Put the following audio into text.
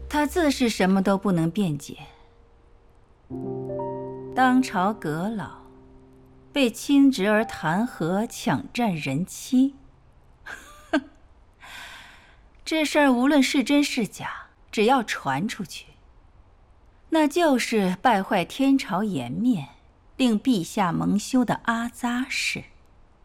他自是什么都不能辩解。当朝阁老，被亲侄儿弹劾抢占人妻，这事儿无论是真是假，只要传出去，那就是败坏天朝颜面，令陛下蒙羞的阿扎事。